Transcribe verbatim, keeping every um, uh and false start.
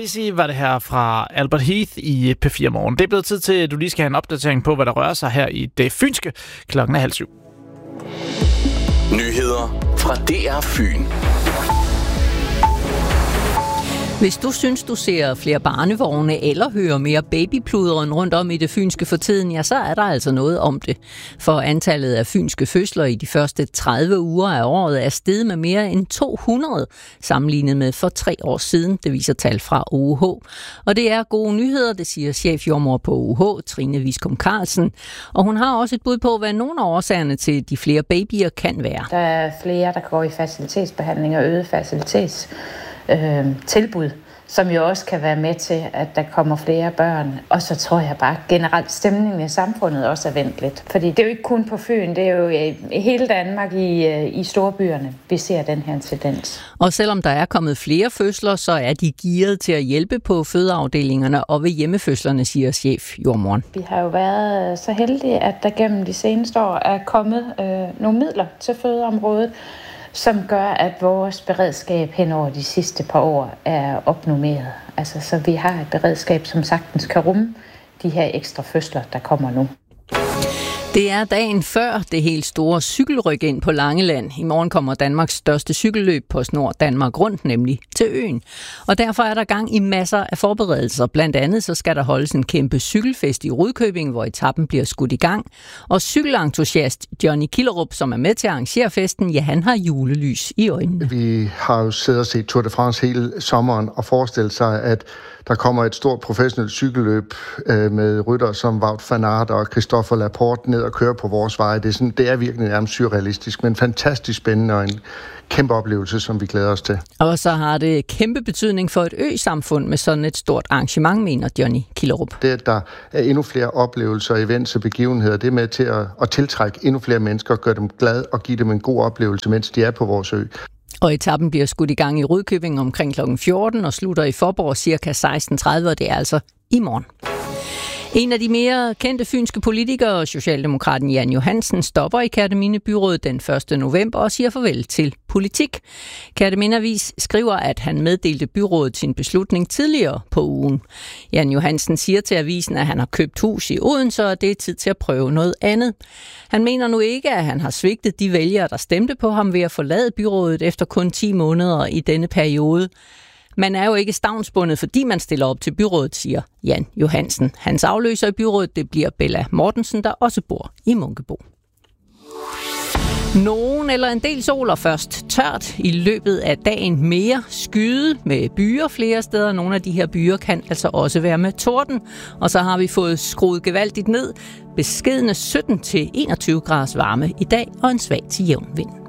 Lazy var det her fra Albert Heath i P fire Morgen. Det er blevet tid til, at du lige skal have en opdatering på, hvad der rører sig her i det fynske. Klokken er halv syv. Nyheder fra D R Fyn. Hvis du synes, du ser flere barnevogne eller hører mere babypludren rundt om i det fynske for tiden, ja, så er der altså noget om det. For antallet af fynske fødsler i de første tredive uger af året er steget med mere end to hundrede, sammenlignet med for tre år siden. Det viser tal fra O U H. Og det er gode nyheder, det siger chefjordmor på O U H, Trine Viskum Carlsen. Og hun har også et bud på, hvad nogle af årsagerne til de flere babyer kan være. Der er flere, der går i facilitetsbehandling og øget facilitets Øh, tilbud, som jo også kan være med til, at der kommer flere børn. Og så tror jeg bare generelt stemningen i samfundet også er vendt lidt. Fordi det er jo ikke kun på Fyn, det er jo i hele Danmark i, i storbyerne, vi ser den her tendens. Og selvom der er kommet flere fødsler, så er de gearet til at hjælpe på fødeafdelingerne og ved hjemmefødslerne, siger chefjordmoren. Vi har jo været så heldige, at der gennem de seneste år er kommet øh, nogle midler til fødeområdet, som gør, at vores beredskab hen over de sidste par år er opnormeret. Altså, så vi har et beredskab, som sagtens kan rumme de her ekstra fødsler, der kommer nu. Det er dagen før det helt store cykelryk ind på Langeland. I morgen kommer Danmarks største cykelløb på Snor Danmark Rundt, nemlig til øen. Og derfor er der gang i masser af forberedelser. Blandt andet så skal der holdes en kæmpe cykelfest i Rudkøbing, hvor etappen bliver skudt i gang. Og cykelentusiast Johnny Killerup, som er med til at arrangere festen, ja, han har julelys i øjnene. Vi har jo siddet og set Tour de France hele sommeren og forestillet sig, at der kommer et stort professionelt cykelløb øh, med rytter som Wout van Aert og Christopher Laporte ned og kører på vores veje. Det er, sådan, det er virkelig nærmest surrealistisk, men fantastisk spændende og en kæmpe oplevelse, som vi glæder os til. Og så har det kæmpe betydning for et ø-samfund med sådan et stort arrangement, mener Johnny Killerup. Det, at der er endnu flere oplevelser, events og begivenheder, det er med til at, at tiltrække endnu flere mennesker, gøre dem glade og give dem en god oplevelse, mens de er på vores ø. Og etappen bliver skudt i gang i Rudkøbing omkring klokken fjorten og slutter i Faaborg cirka seksten tredive, og det er altså i morgen. En af de mere kendte fynske politikere, socialdemokraten Jan Johansen, stopper i Kerteminde byrådet den første november og siger farvel til politik. Kerteminde Avis skriver, at han meddelte byrådet sin beslutning tidligere på ugen. Jan Johansen siger til avisen, at han har købt hus i Odense, og det er tid til at prøve noget andet. Han mener nu ikke, at han har svigtet de vælgere, der stemte på ham ved at forlade byrådet efter kun ti måneder i denne periode. Man er jo ikke stavnsbundet, fordi man stiller op til byrådet, siger Jan Johansen. Hans afløser i byrådet, det bliver Bella Mortensen, der også bor i Munkebo. Nogen eller en del sol og først tørt i løbet af dagen, mere skyde med byer flere steder. Nogle af de her byer kan altså også være med torden. Og så har vi fået skruet gevaldigt ned. Beskedne sytten til enogtyve graders varme i dag og en svag til jævn vind.